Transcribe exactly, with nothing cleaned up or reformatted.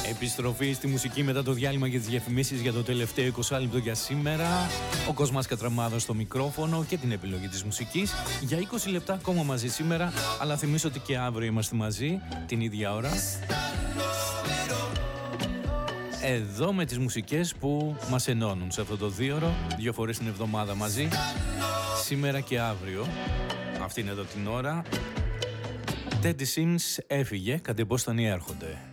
Επιστροφή στη μουσική μετά το διάλειμμα και τις διαφημίσεις για το τελευταίο είκοσι λεπτό για σήμερα. Ο Κοσμάς Κατραμάδος στο μικρόφωνο και την επιλογή της μουσικής. Για είκοσι λεπτά ακόμα μαζί σήμερα, αλλά θυμίσω ότι και αύριο είμαστε μαζί, την ίδια ώρα. Εδώ με τις μουσικές που μας ενώνουν σε αυτό το δίωρο, δύο φορές την εβδομάδα μαζί, σήμερα και αύριο. Αυτή είναι εδώ την ώρα. Teddy Sims έφυγε, κατ' εμπόστανοι έρχονται.